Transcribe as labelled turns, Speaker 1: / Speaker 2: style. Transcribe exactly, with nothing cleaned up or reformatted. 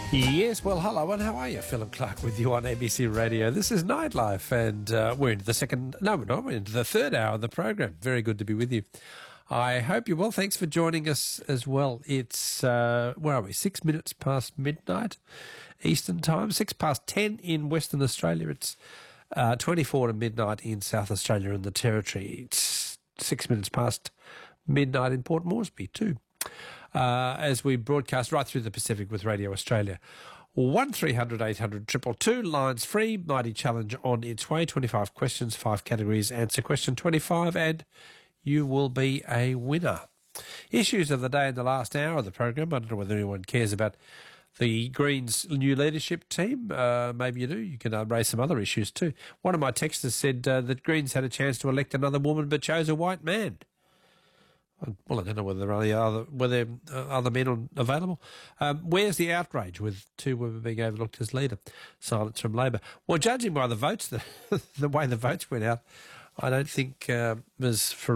Speaker 1: Yes, well, hello, and how are you? Philip Clark with you on A B C Radio. This is Nightlife, and uh, we're into the second, no, we're not, we're into the third hour of the program. Very good to be with you. I hope you're well. Thanks for joining us as well. It's, uh, where are we, six minutes past midnight Eastern Time, six past ten in Western Australia. It's uh, twenty-four to midnight in South Australia and the Territory. It's six minutes past midnight in Port Moresby too. Uh, as we broadcast right through the Pacific with Radio Australia. one three hundred eight hundred two two two, lines free, Mighty Challenge on its way, twenty-five questions, five categories, answer question twenty-five, and you will be a winner. Issues of the day in the last hour of the program. I don't know whether anyone cares about the Greens' new leadership team. Uh, maybe you do. You can uh, raise some other issues too. One of my texters said uh, that Greens had a chance to elect another woman but chose a white man. Well, I don't know whether there are any other, whether there are other men on, available. Um, where's the outrage with two women being overlooked as leader? Silence from Labor. Well, judging by the votes, the, the way the votes went out, I don't think uh, Miz